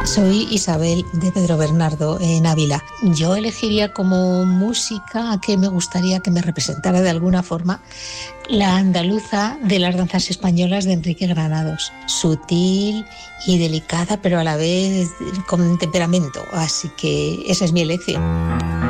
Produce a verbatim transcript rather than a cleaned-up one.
Soy Isabel de Pedro Bernardo, en Ávila. Yo elegiría como música que me gustaría que me representara de alguna forma la andaluza de las danzas españolas de Enrique Granados. Sutil y delicada, pero a la vez con temperamento. Así que esa es mi elección.